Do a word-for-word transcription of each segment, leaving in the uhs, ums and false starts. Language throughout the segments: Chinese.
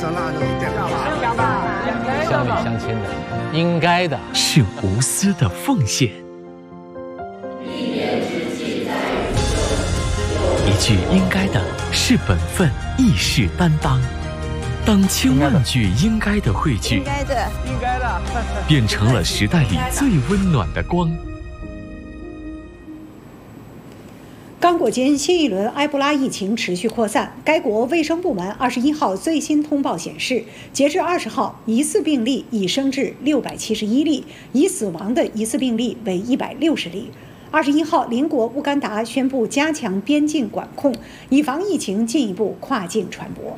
这哪能一点干嘛？ 乡里乡亲的，应该的， 是无私的奉献。一句应该的是本分，义士担当。当千万句应该的汇聚， 应该的， 应该的， 变成了时代里最温暖的光。 刚果金新一轮埃博拉疫情持续扩散，该国卫生部门二十一号最新通报显示，截至二十号，疑似病例已升至六百七十一例，已死亡的疑似病例为一百六十例。二十一号，邻国乌干达宣布加强边境管控，以防疫情进一步跨境传播。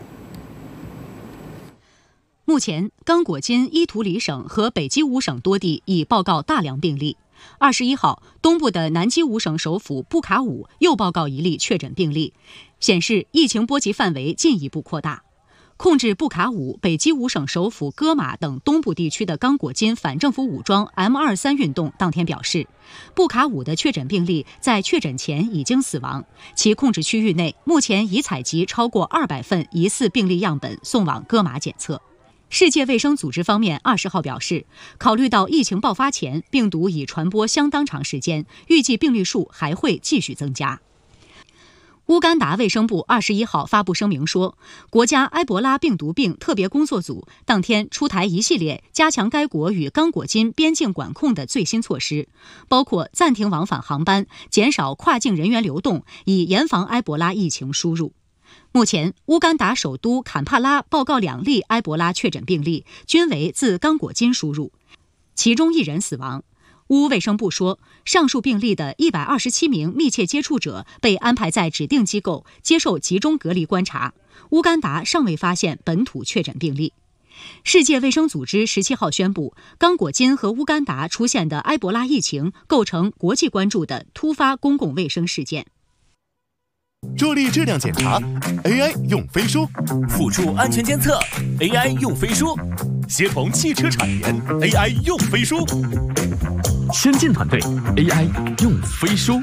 目前，刚果金伊图里省和北基乌省多地已报告大量病例。二十一号，东部的南基乌省首府布卡武又报告一例确诊病例，显示疫情波及范围进一步扩大。控制布卡武、北基乌省首府戈马等东部地区的刚果金反政府武装 M 二十三 运动当天表示，布卡武的确诊病例在确诊前已经死亡，其控制区域内目前已采集超过二百份疑似病例样本送往戈马检测。世界卫生组织方面二十号表示，考虑到疫情爆发前病毒已传播相当长时间，预计病例数还会继续增加。乌干达卫生部二十一号发布声明说，国家埃博拉病毒病特别工作组当天出台一系列加强该国与刚果金边境管控的最新措施，包括暂停往返航班，减少跨境人员流动，以严防埃博拉疫情输入。目前，乌干达首都坎帕拉报告两例埃博拉确诊病例，均为自刚果金输入，其中一人死亡。乌卫生部说，上述病例的一百二十七名密切接触者被安排在指定机构接受集中隔离观察。乌干达尚未发现本土确诊病例。世界卫生组织十七号宣布，刚果金和乌干达出现的埃博拉疫情构成国际关注的突发公共卫生事件。 助力质量检查 A I 用飞书， 辅助安全监测 A I 用飞书， 协同汽车产研 A I 用飞书， 先进团队 A I 用飞书，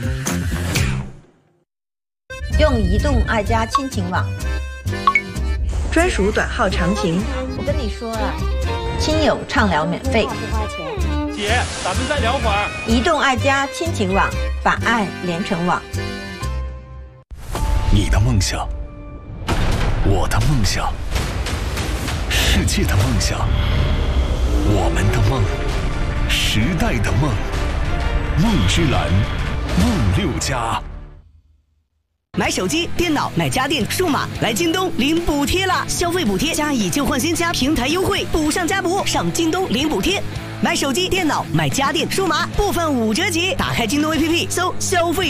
用移动爱家亲情网，专属短号长情。我跟你说了，亲友畅聊免费， 姐，咱们再聊会儿。 移动爱家亲情网，把爱连成网。 你的梦想，我的梦想，世界的梦想，我们的梦，时代的梦，梦之蓝，梦六家。 买手机、电脑、买家电、数码，来京东领补贴啦！消费补贴加以旧换新加平台优惠，补上加补，上京东领补贴。买手机、电脑、买家电、数码，部分五折起。打开京东 A P P， 搜消费